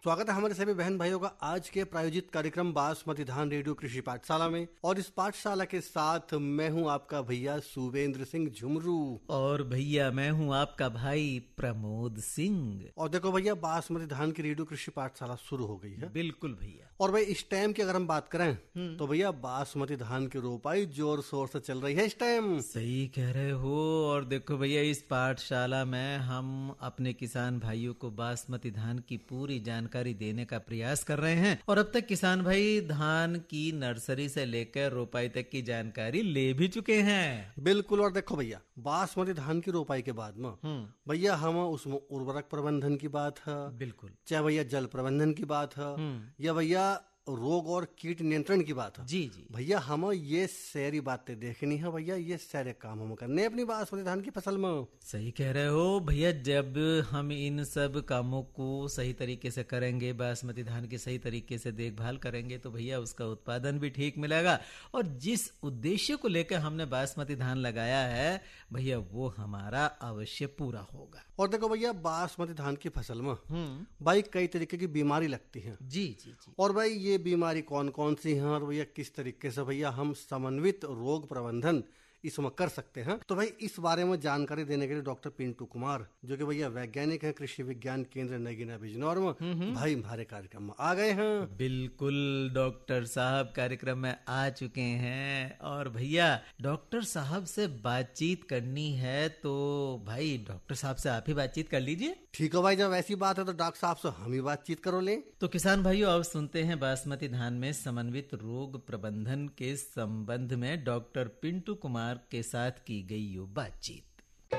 स्वागत है हमारे सभी बहन भाइयों का आज के प्रायोजित कार्यक्रम बासमती धान रेडियो कृषि पाठशाला में। और इस पाठशाला के साथ मैं हूं आपका भैया सुवेंद्र सिंह झुमरू और भैया मैं हूं आपका भाई प्रमोद सिंह। और देखो भैया, बासमती धान की रेडियो कृषि पाठशाला शुरू हो गई है। बिल्कुल भैया। और भाई इस टाइम की अगर हम बात करें तो भैया बासमती धान की रोपाई जोर शोर से चल रही है इस टाइम। सही कह रहे हो। और देखो भैया, इस पाठशाला में हम अपने किसान भाइयों को बासमती धान की पूरी जानकारी देने का प्रयास कर रहे हैं। और अब तक किसान भाई धान की नर्सरी से लेकर रोपाई तक की जानकारी ले भी चुके हैं। बिल्कुल। और देखो भैया, बासमती धान की रोपाई के बाद में भैया हम उसमें उर्वरक प्रबंधन की बात है, बिल्कुल, चाहे भैया जल प्रबंधन की बात है या भैया रोग और कीट नियंत्रण की बात है। जी जी भैया हम ये सारी बातें देखनी है भैया, ये सारे काम हम करने अपनी बासमती धान की फसल में। सही कह रहे हो भैया। जब हम इन सब कामों को सही तरीके से करेंगे, बासमती धान की सही तरीके से देखभाल करेंगे, तो भैया उसका उत्पादन भी ठीक मिलेगा। और जिस उद्देश्य को लेकर हमने बासमती धान लगाया है भैया, वो हमारा अवश्य पूरा होगा। और देखो भैया, बासमती धान की फसल में भाई कई तरीके की बीमारी लगती है। जी जी जी। और भाई ये बीमारी कौन कौन सी हैं और भैया किस तरीके से भैया हम समन्वित रोग प्रबंधन इसमें कर सकते हैं, तो भाई इस बारे में जानकारी देने के लिए डॉक्टर पिंटू कुमार, जो कि भैया वैज्ञानिक हैं कृषि विज्ञान केंद्र नगीना बिजनौर में, भाई हमारे कार्यक्रम में आ गए हैं। बिल्कुल, डॉक्टर साहब कार्यक्रम में आ चुके हैं। और भैया डॉक्टर साहब से बातचीत करनी है तो भाई डॉक्टर साहब से आप ही बातचीत कर लीजिए। ठीक है भाई, जब ऐसी बात है तो डॉक्टर साहब से हम ही बातचीत करो ले। तो किसान भाइयों, अब सुनते हैं बासमती धान में समन्वित रोग प्रबंधन के संबंध में डॉक्टर पिंटू कुमार के साथ की गई यो बातचीत।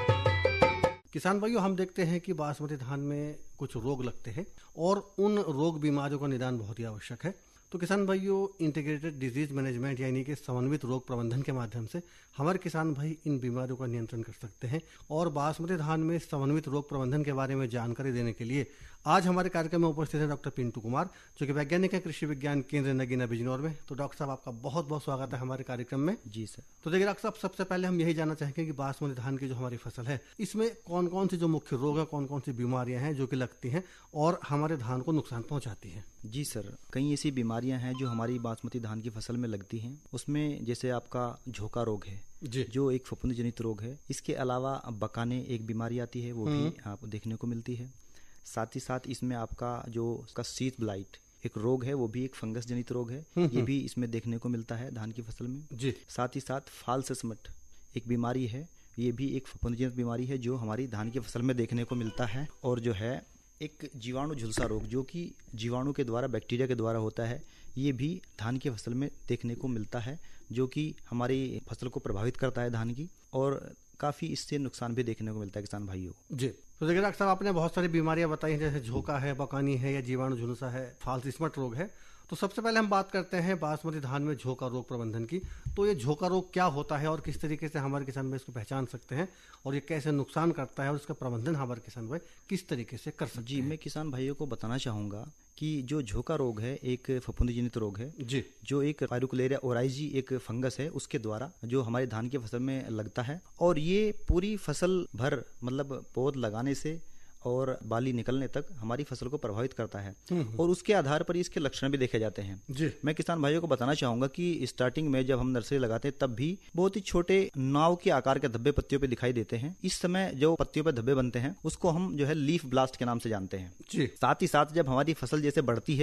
किसान भाइयों, हम देखते हैं कि बासमती धान में कुछ रोग लगते हैं और उन रोग बीमारियों का निदान बहुत ही आवश्यक है। तो किसान भाइयों, इंटीग्रेटेड डिजीज मैनेजमेंट यानी कि समन्वित रोग प्रबंधन के माध्यम से हमारे किसान भाई इन बीमारियों का नियंत्रण कर सकते हैं। और बासमती धान में समन्वित रोग प्रबंधन के बारे में जानकारी देने के लिए आज हमारे कार्यक्रम में उपस्थित है डॉक्टर पिंटू कुमार, जो कि वैज्ञानिक है कृषि विज्ञान केंद्र नगीना बिजनौर में। तो डॉक्टर साहब, आपका बहुत बहुत स्वागत है हमारे कार्यक्रम में। जी सर। तो देखिए डॉक्टर साहब, सबसे पहले हम यही जानना चाहेंगे कि बासमती धान की जो हमारी फसल है, इसमें कौन कौन सी जो मुख्य रोग है, कौन कौन सी बीमारियां हैं जो कि लगती हैं और हमारे धान को नुकसान पहुंचाती हैं। जी सर, कई ऐसी बीमारियां हैं जो हमारी बासमती धान की फसल में लगती हैं। उसमें जैसे आपका झोंका रोग है जी, जो एक फफूंद जनित रोग है। इसके अलावा बकाने एक बीमारी आती है, वो भी आपको देखने को मिलती है। साथ ही साथ इसमें आपका जो उसका शीत ब्लाइट एक रोग है, वो भी एक फंगस जनित रोग है, ये भी इसमें देखने को मिलता है धान की फसल में जी। साथ ही साथ फाल्स स्मट एक बीमारी है, ये भी एक फफूंद जनित बीमारी है जो हमारी धान की फसल में देखने को मिलता है। और जो है एक जीवाणु झुलसा रोग, जो कि जीवाणु के द्वारा, बैक्टीरिया के द्वारा होता है, ये भी धान की फसल में देखने को मिलता है, जो कि हमारी फसल को प्रभावित करता है धान की, और काफी इससे नुकसान भी देखने को मिलता है किसान भाइयों को। जी। तो देखिए डॉक्टर साहब, आपने बहुत सारी बीमारियां बताई हैं, जैसे झोंका है, बकानी है या जीवाणु झुलसा है, फाल्स स्मट रोग है। तो सबसे पहले हम बात करते हैं बासमती धान में झोंका रोग प्रबंधन की। तो ये झोंका रोग क्या होता है और किस तरीके से हमारे किसान भाई इसको पहचान सकते हैं और ये कैसे नुकसान करता है और इसका प्रबंधन हमारे किसान भाई किस तरीके से कर सकते हैं? जी, मैं किसान भाइयों को बताना चाहूंगा कि जो झोंका रोग है एक फफूंदी जनित रोग है जी, जो एक पायरुकुलेरिया ओराइजी एक फंगस है, उसके द्वारा जो हमारे धान की फसल में लगता है। और ये पूरी फसल भर, मतलब पौध लगाने से और बाली निकलने तक हमारी फसल को प्रभावित करता है। और उसके आधार पर इसके लक्षण भी देखे जाते हैं। जी। मैं किसान भाइयों को बताना चाहूंगा कि स्टार्टिंग में जब हम नर्सरी लगाते हैं तब भी बहुत ही छोटे नाव के आकार के धब्बे पत्तियों पे दिखाई देते हैं। इस समय जो पत्तियों पे धब्बे बनते हैं उसको हम जो है लीफ ब्लास्ट के नाम से जानते हैं। जी। साथ ही साथ जब हमारी फसल जैसे बढ़ती है